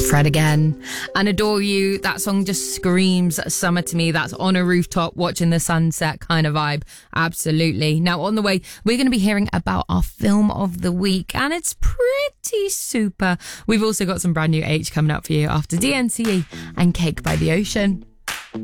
Fred again. And Adore You, that song just screams summer to me. That's on a rooftop watching the sunset kind of vibe. Absolutely. Now on the way, we're going to be hearing about our film of the week, and it's pretty super. We've also got some brand new H coming up for you after DNCE and Cake by the Ocean.